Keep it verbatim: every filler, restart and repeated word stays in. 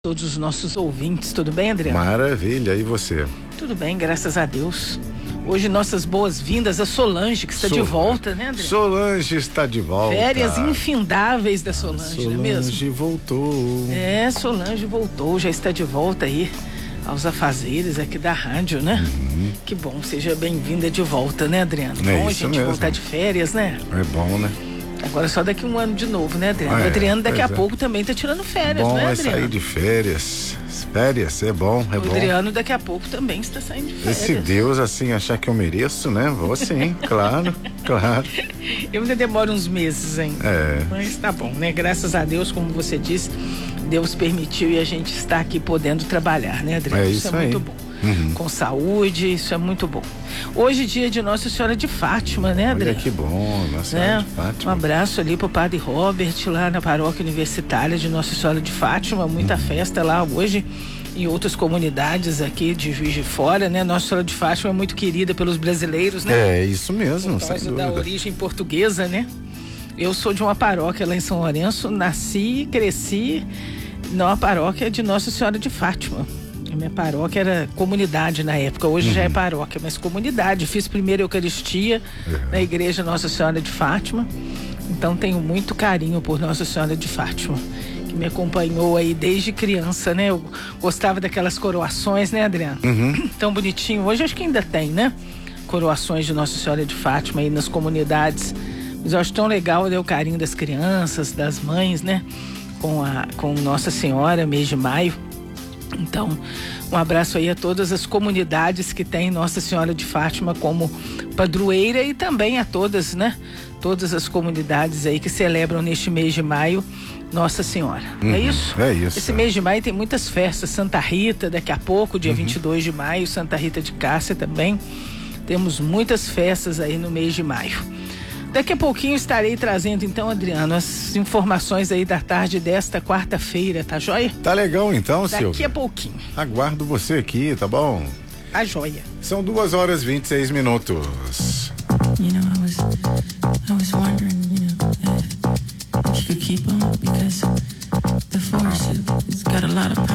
Todos os nossos ouvintes, tudo bem, Adriano? Maravilha, e você? Tudo bem, graças a Deus. Hoje nossas boas-vindas a Solange, que está Sol... de volta, né, Adriano? Solange está de volta. Férias infindáveis da Solange, Solange não é mesmo? Solange voltou. É, Solange voltou, já está de volta aí aos afazeres aqui da rádio, né? Uhum. Que bom, seja bem-vinda de volta, né, Adriano? É bom isso a gente mesmo. voltar de férias, né? É bom, né? Agora só daqui um ano de novo, né, Adriano? Ah, é, o Adriano daqui a é. pouco também tá tirando férias, bom né, é Adriano? sair de férias. Férias é bom, é o bom. O Adriano daqui a pouco também está saindo de férias. E se Deus assim achar que eu mereço, né? Vou sim, claro, claro. Eu ainda demoro uns meses ainda. É. Mas tá bom, né? Graças a Deus, como você disse, Deus permitiu e a gente está aqui podendo trabalhar, né, Adriano? É isso, isso é aí. muito bom. Uhum. Com saúde, isso é muito bom. Hoje, dia de Nossa Senhora de Fátima, né, Adriano? Olha que bom, Nossa Senhora né? de Fátima. Um abraço ali pro Padre Robert, lá na paróquia universitária de Nossa Senhora de Fátima. Muita uhum. festa lá hoje. Em outras comunidades aqui de Juiz de Fora, né? Nossa Senhora de Fátima é muito querida pelos brasileiros, né? É, isso mesmo, por causa sem dúvida. da origem portuguesa, né? Eu sou de uma paróquia lá em São Lourenço, nasci e cresci na paróquia de Nossa Senhora de Fátima. A minha paróquia era comunidade na época, hoje uhum. já é paróquia, mas comunidade. Fiz primeira Eucaristia uhum. na igreja Nossa Senhora de Fátima, então tenho muito carinho por Nossa Senhora de Fátima, que me acompanhou aí desde criança, né? Eu gostava daquelas coroações, né, Adriano? Uhum. Tão bonitinho. Hoje acho que ainda tem, né? Coroações de Nossa Senhora de Fátima aí nas comunidades. Mas eu acho tão legal, né, o carinho das crianças, das mães, né? Com a com Nossa Senhora, mês de maio. Então, um abraço aí a todas as comunidades que tem Nossa Senhora de Fátima como padroeira e também a todas, né? Todas as comunidades aí que celebram neste mês de maio Nossa Senhora. Uhum, é isso? É isso. Esse mês de maio tem muitas festas. Santa Rita, daqui a pouco, dia uhum. vinte e dois de maio, Santa Rita de Cássia também. Temos muitas festas aí no mês de maio. Daqui a pouquinho estarei trazendo, então, Adriano, as informações aí da tarde desta quarta-feira, tá joia? Tá legal então, Daqui Silvia. Daqui a pouquinho. Aguardo você aqui, tá bom? Tá joia. São duas horas e vinte e seis minutos. You know, I was, I was wondering, you know, if, if you could keep on, because the force, it's got a lot of